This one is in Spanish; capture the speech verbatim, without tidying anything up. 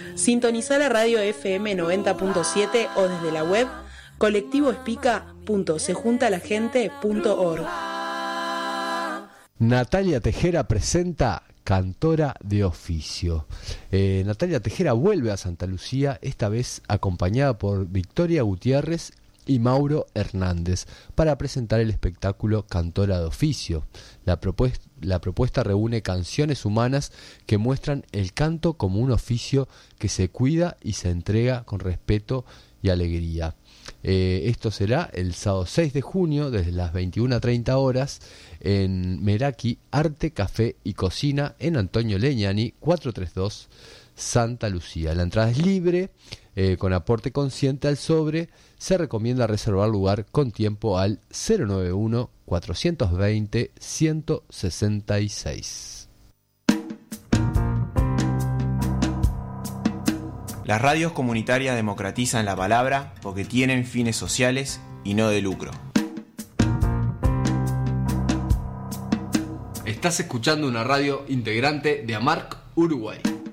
Sintonizá la radio F M noventa punto siete o desde la web colectivo espica punto se junta la gente punto org. Natalia Tejera presenta Cantora de Oficio. Eh, Natalia Tejera vuelve a Santa Lucía, esta vez acompañada por Victoria Gutiérrez y Mauro Hernández, para presentar el espectáculo Cantora de Oficio. La propuesta, la propuesta reúne canciones humanas que muestran el canto como un oficio que se cuida y se entrega con respeto y alegría. Eh, esto será el sábado seis de junio desde las veintiuna treinta horas en Meraki Arte, Café y Cocina en Antonio Leñani cuatrocientos treinta y dos Santa Lucía. La entrada es libre, eh, con aporte consciente al sobre. Se recomienda reservar lugar con tiempo al cero noventa y uno, cuatrocientos veinte, ciento sesenta y seis. Las radios comunitarias democratizan la palabra porque tienen fines sociales y no de lucro. Estás escuchando una radio integrante de AMARC Uruguay.